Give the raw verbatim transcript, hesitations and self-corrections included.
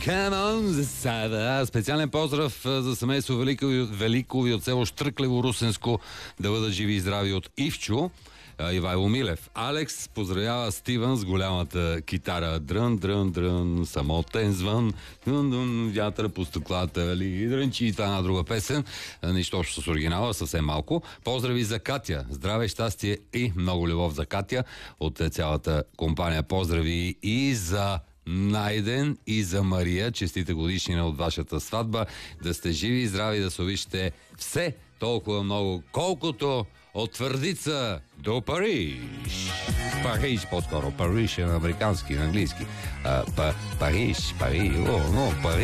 Come on, sada. Специален поздрав за семейство Велико, Великови от село Штръклево, Русенско. Да бъдат живи и здрави от Ивчо. Ивайло Милев. Алекс поздравява Стивън с голямата китара. Дрън, дрън, дрън, самотен звън, дън, дън, вятър по стъклата, вали, дрънчи. Това е една друга песен. Нищо общо с оригинала, съвсем малко. Поздрави за Катя. Здраве, щастие и много любов за Катя от цялата компания. Поздрави и за Найден и за Мария. Честите годишнина от вашата сватба. Да сте живи и здрави, да се обичате все толкова много, колкото от Твърдица до Париж. Париж, по-скоро. Париж е на американски, на английски. А, па, Париж, Париж, о, но, Париж.